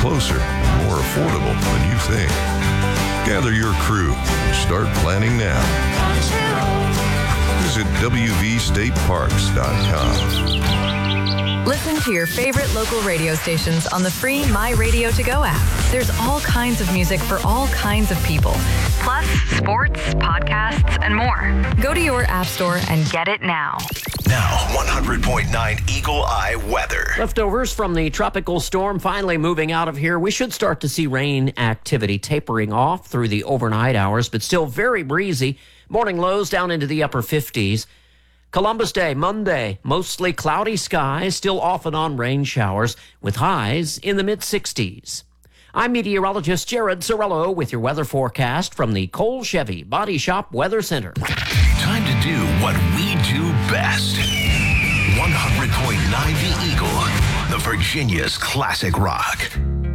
closer and more affordable than you think. Gather your crew and start planning now. Visit WVStateParks.com. Listen to your favorite local radio stations on the free My Radio To Go app. There's all kinds of music for all kinds of people. Plus, sports, podcasts, and more. Go to your app store and get it now. Now, 100.9 Eagle Eye weather. Leftovers from the tropical storm finally moving out of here. We should start to see rain activity tapering off through the overnight hours, but still very breezy. Morning lows down into the upper 50s. Columbus Day, Monday, mostly cloudy skies, still off and on rain showers, with highs in the mid-60s. I'm meteorologist Jared Sorello with your weather forecast from the Cole Chevy Body Shop Weather Center. Time to do what we do best. 100.9 The Eagle, the Virginia's classic rock.